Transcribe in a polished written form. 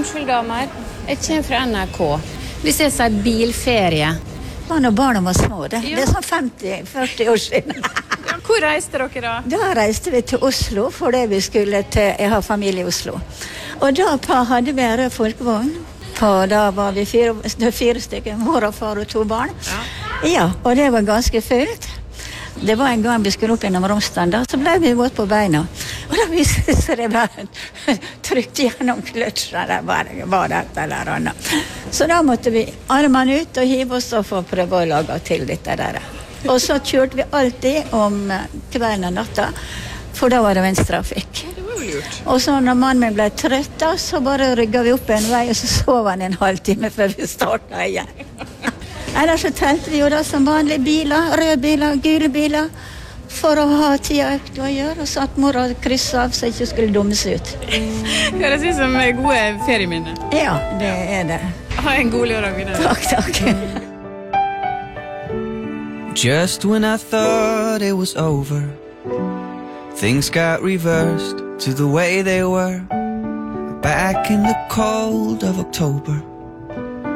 Unnskyld, damer. Jeg kommer fra NRK. Hvis jeg sier bilferie. Når barna var små, det er sånn 50-40 år siden. Hvor reiste dere da? Da reiste vi til Oslo, fordi vi skulle til, jeg har familie i Oslo. Og da hadde vi en rød folkevogn. Da var vi fire stykker, mor og far og 2 barn. Ja, og det var ganske fullt. Det var en gang vi skulle opp gjennom Romsdalen, da, så ble vi gått på beina. Og da viste det seg det bare trykt gjennom kløtsjen, det var det et eller annet. Så da måtte vi armene ut og hive oss og få prøve å lage til dette der. Og så kjørte vi alltid om kvelden og natta, for da var det venstretrafikk. Og så når mannen min ble trøtt da, så bare rygget vi opp en vei, og så sov han en halvtime før vi startet igjen. Ellers så telte vi jo da som vanlige biler, røde biler, gule biler, for å ha tida økt å gjøre, og så at mor hadde krysset av så ikke skulle dumme seg ut. Høres ut som gode ferieminner. Ja, det er det. Ha en god lørdag videre. Takk. Just when I thought it was over, things got reversed to the way they were. Back in the cold of October.